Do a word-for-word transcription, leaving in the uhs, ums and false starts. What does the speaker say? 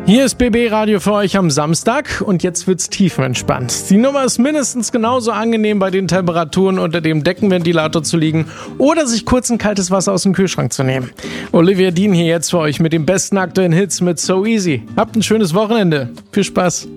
Hier ist B B Radio für euch am Samstag und jetzt wird's tiefenentspannt. Die Nummer ist mindestens genauso angenehm, bei den Temperaturen unter dem Deckenventilator zu liegen oder sich kurz ein kaltes Wasser aus dem Kühlschrank zu nehmen. Olivia Dean hier jetzt für euch mit den besten aktuellen Hits mit So Easy. Habt ein schönes Wochenende. Viel Spaß.